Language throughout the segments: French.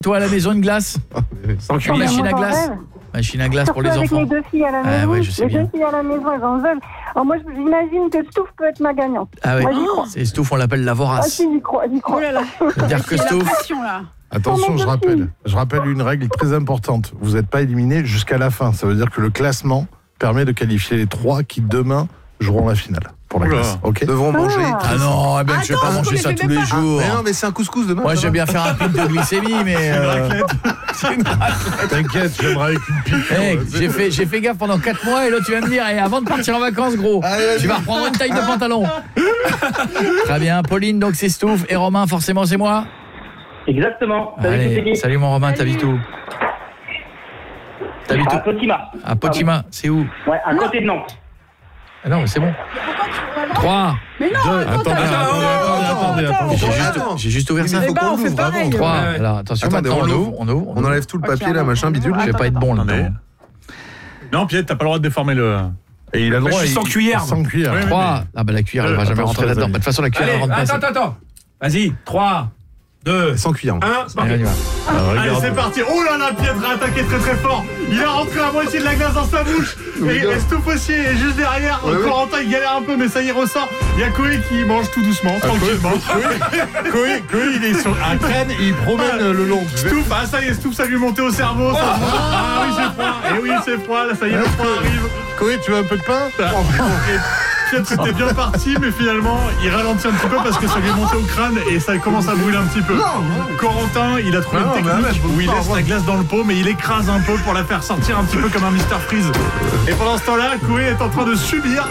Toi à la maison une glace? Sans Une machine à glace? Machine à glace pour les Surtout enfants. avec mes deux filles à la maison. Ouais, je sais les bien. deux filles à la maison, elles en veulent. Alors moi, j'imagine que Stouff peut être ma gagnante. Ah ouais. Moi, j'y crois. C'est Stouff, on l'appelle la Ah vorace. si, j'y crois. Oh là là. C'est-à-dire que Il y a la Stouff. pression, là. Attention, je rappelle une règle très importante. Vous n'êtes pas éliminé jusqu'à la fin. Ça veut dire que le classement permet de qualifier les 3 qui demain joueront la finale pour la classe. Ok. Devront manger. Ah non, eh ben, je vais pas manger ça tous les jours. Mais non, mais c'est un couscous demain. Moi, je vais bien faire un pic de glycémie, mais T'inquiète, j'aimerais avec une pique. hey, j'ai fait gaffe pendant 4 mois et là tu vas me dire avant de partir en vacances gros, tu vas reprendre une taille de pantalon. Très bien, Pauline, donc c'est Stouff et Romain forcément c'est moi. Exactement. Allez, salut mon Romain, t'habites où? T'habites À où? Potima. À Potima, c'est où? Ouais, à côté de Nantes. Ah non, mais c'est bon. 3 Mais non, Attendez. J'ai juste ouvert ça. Eh ben, on fait pareil. 3. Alors attention, Attendez, maintenant on ouvre. On enlève tout le papier, là, machin, bidule. Je vais pas être bon là. Non, Pierre, t'as pas le droit de déformer le... Et il a le droit. je suis sans cuillère. Sans cuillère. 3. Ah bah la cuillère, elle va jamais rentrer là-dedans. De toute façon la cuillère elle rentre pas. Attends. Vas-y, 3, 2, Sans cuillère. 1, c'est parti. Allez, on y va. Allez, c'est parti. Oh là là, Pietre a attaqué très très fort. Il a rentré la moitié de la glace dans sa bouche. Et Stouff aussi est juste derrière. Corentin, il galère un peu, mais ça y ressort. Il y a Koé qui mange tout doucement, tranquillement. Koé, il est sur un crâne et il promène le long. Stouff, ah ça y est, Stouff, ça lui est monté au cerveau. Ça. Ah oui, c'est froid. Et oui, c'est froid. Là, ça y est, le froid arrive. Koé, tu veux un peu de pain? Pietre était bien parti, mais finalement, il ralentit un petit peu parce que ça lui est monté au crâne et ça commence à brûler un petit peu. Corentin, il a trouvé une technique où il laisse la glace dans le pot, mais il écrase un peu pour la faire sortir un petit peu comme un Mr Freeze. Et pendant ce temps-là, Koé est en train de subir.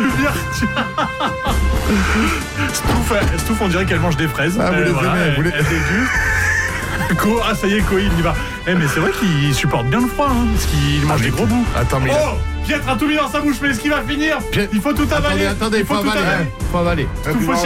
Stouff, on dirait qu'elle mange des fraises. Ah, vous les aimez, vous les aimez. Ah ça y est, Koé, il y va. Mais c'est vrai qu'il supporte bien le froid, parce qu'il mange des gros bouts. Attends, mais... Oh, Pietre a tout mis dans sa bouche, mais est-ce qu'il va finir? Il faut tout avaler. Attendez, il faut avaler. Tout faut